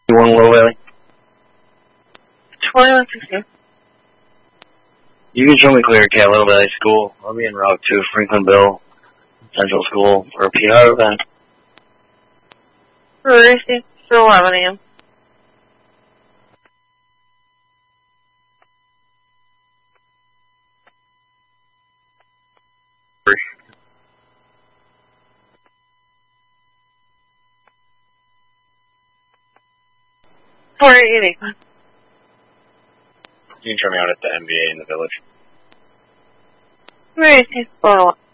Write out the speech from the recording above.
21 Low Valley. 2116. You can show me clear at Little Valley School. I'll be en route to Franklinville Central School for a PR event. Where is he? For 11 a.m. Where are you eating? You can show me out at the NBA in the village. Where is he? For